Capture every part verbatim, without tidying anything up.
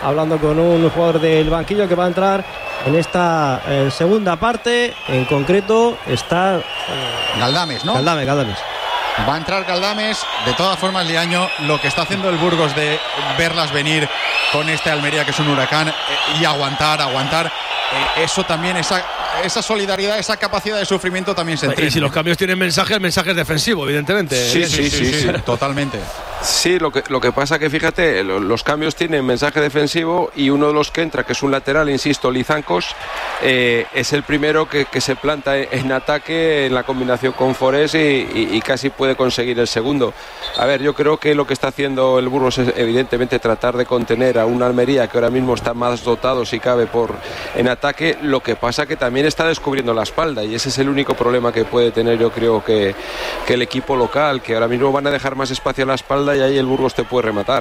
hablando con un jugador del banquillo que va a entrar en esta eh, segunda parte. En concreto está eh, Galdames, ¿no? Galdames, Galdames. Va a entrar Galdames. De todas formas, Liaño, lo que está haciendo el Burgos de verlas venir con este Almería, que es un huracán, eh, y aguantar, aguantar, eh, eso también, esa, esa solidaridad, esa capacidad de sufrimiento también se entrena. Y si los cambios tienen mensaje, el mensaje es defensivo, evidentemente. Sí, sí, sí, sí, sí. Totalmente. Sí, lo que, lo que pasa que, fíjate, los cambios tienen mensaje defensivo y uno de los que entra, que es un lateral, insisto, Lizancos, eh, es el primero que, que se planta en ataque en la combinación con Forés y, y, y casi puede conseguir el segundo. A ver, yo creo que lo que está haciendo el Burgos es evidentemente tratar de contener a una Almería que ahora mismo está más dotado, si cabe, por en ataque. Lo que pasa que también está descubriendo la espalda y ese es el único problema que puede tener, yo creo, que, que el equipo local, que ahora mismo van a dejar más espacio a la espalda y ahí el Burgos te puede rematar.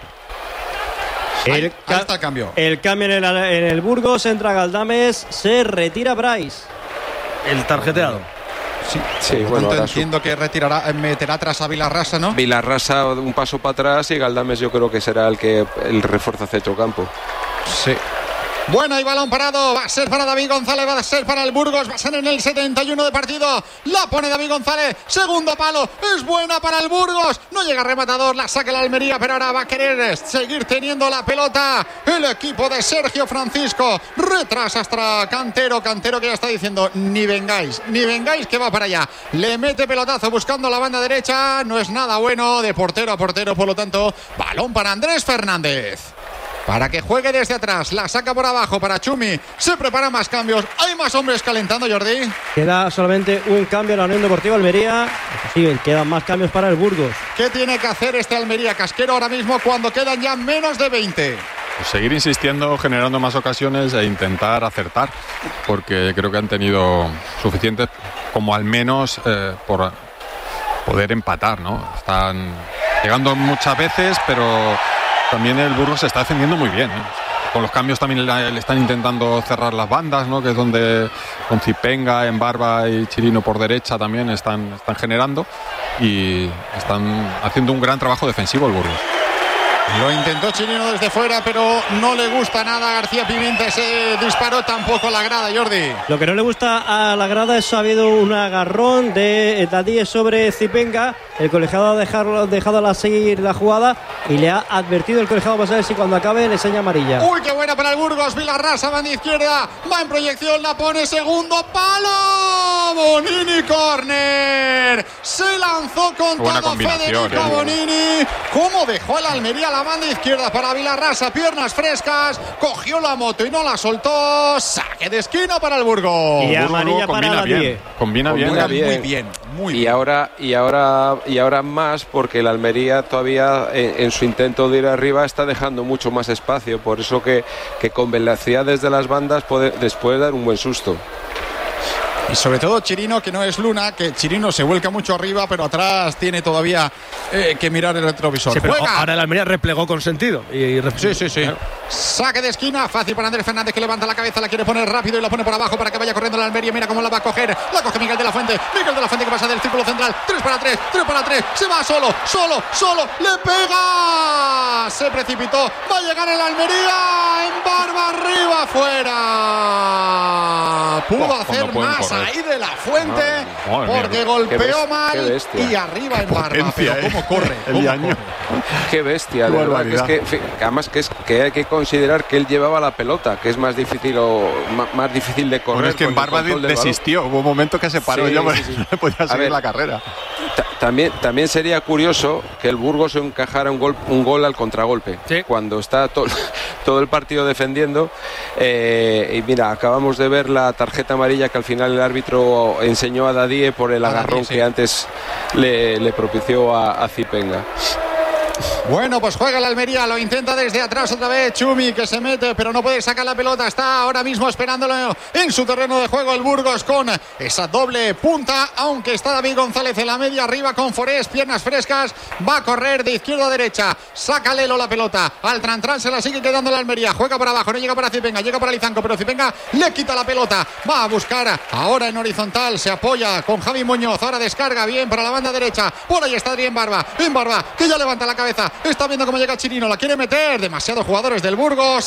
El, ahí, ahí está el cambio. El cambio en el, en el Burgos, entra Galdames, se retira Bryce. El tarjeteado. Sí, sí, por bueno, tanto, entiendo su... que retirará, meterá atrás a Vilarrasa, ¿no? Vilarrasa un paso para atrás y Galdames yo creo que será el que el refuerza centrocampo. Sí. Bueno, y balón parado, va a ser para David González, va a ser para el Burgos, va a ser en el setenta y uno de partido, la pone David González, segundo palo, es buena para el Burgos, no llega rematador, la saca la Almería, pero ahora va a querer seguir teniendo la pelota el equipo de Sergio Francisco, retrasa hasta Cantero, Cantero que ya está diciendo, ni vengáis, ni vengáis que va para allá, le mete pelotazo buscando la banda derecha, no es nada bueno, de portero a portero, por lo tanto, balón para Andrés Fernández. Para que juegue desde atrás, la saca por abajo para Chumi, se preparan más cambios, hay más hombres calentando, Jordi. Queda solamente un cambio en la Unión Deportiva Almería, sí, quedan más cambios para el Burgos. ¿Qué tiene que hacer este Almería Casquero ahora mismo cuando quedan ya menos de veinte? Pues seguir insistiendo, generando más ocasiones e intentar acertar, porque creo que han tenido suficientes como al menos eh, por poder empatar, ¿no? Están llegando muchas veces, pero también el Burgos se está defendiendo muy bien, ¿eh? Con los cambios también le, le están intentando cerrar las bandas, ¿no? Que es donde con Zipenga, Embarba y Chirino por derecha también están, están generando y están haciendo un gran trabajo defensivo el Burgos. Lo intentó Chirino desde fuera, pero no le gusta nada a García Pimienta ese disparo, tampoco la grada, Jordi. Lo que no le gusta a la grada es que ha habido un agarrón de Dadíe sobre Zipenga. El colegiado ha dejado, dejado a seguir la jugada y le ha advertido el colegiado para saber si cuando acabe le enseña amarilla. Uy, qué buena para el Burgos, Vilarrasa, banda izquierda, va en proyección, la pone, segundo palo, Bonini, córner, se lanzó con buena todo Federico eh. Bonini, cómo dejó el Almería la banda izquierda para Vilarrasa, piernas frescas, cogió la moto y no la soltó, saque de esquina para el Burgos. Y amarilla para Dadíe. Combina bien, combina bien, muy bien, muy y bien. ahora y ahora y ahora más porque el Almería todavía en, en su intento de ir arriba está dejando mucho más espacio, por eso que, que con velocidad desde las bandas puede después dar un buen susto. Y sobre todo Chirino, que no es Luna, que Chirino se vuelca mucho arriba, pero atrás tiene todavía eh, que mirar el retrovisor. Sí, pero ¡Juega! ahora el Almería replegó con sentido. Y, y rep... Sí, sí, sí. Claro. Saque de esquina, fácil para Andrés Fernández, que levanta la cabeza, la quiere poner rápido y la pone por abajo para que vaya corriendo la Almería. Mira cómo la va a coger. La coge Miguel de la Fuente. Miguel de la Fuente que pasa del círculo central. tres para tres, tres para tres. Se va solo, solo, solo. ¡Le pega! Se precipitó. Va a llegar el Almería. En barba arriba, fuera. Pudo Oh, hacer no más correr. ahí de la Fuente. Madre mía. Porque golpeó Qué mal bestia. y arriba en barba. potencia, Pero eh. cómo corre. El cómo año. corre. Qué bestia, de Qué verdad, que es barbaridad. que, además que es que hay que considerar que él llevaba la pelota, que es más difícil o más, más difícil de correr. Bueno, es que en con el Barba control del balón. desistió, hubo un momento que se paró Sí, ya, sí, sí. no le podía seguir ver, la carrera. Ta- También, también sería curioso que el Burgos encajara un gol, un gol al contragolpe, Sí. cuando está to- todo el partido defendiendo. Eh, y mira, acabamos de ver la tarjeta amarilla que al final el árbitro enseñó a Dadíe por el A Dadíe, agarrón sí. que antes le, le propició a, a Zipenga. Bueno, pues juega el Almería, lo intenta desde atrás otra vez Chumi, que se mete, pero no puede sacar la pelota, está ahora mismo esperándolo en su terreno de juego el Burgos con esa doble punta, aunque está David González en la media arriba con Forés, piernas frescas, va a correr de izquierda a derecha, saca Lelo la pelota, al Trantrán se la sigue quedando la Almería, juega por abajo, no llega para Zipenga, llega para Lizanco, pero Zipenga le quita la pelota, va a buscar ahora en horizontal, se apoya con Javi Muñoz, ahora descarga bien para la banda derecha, por ahí está Adrián Barba, en Barba, que ya levanta la cabeza, está viendo cómo llega Chirino, la quiere meter, demasiados jugadores del Burgos,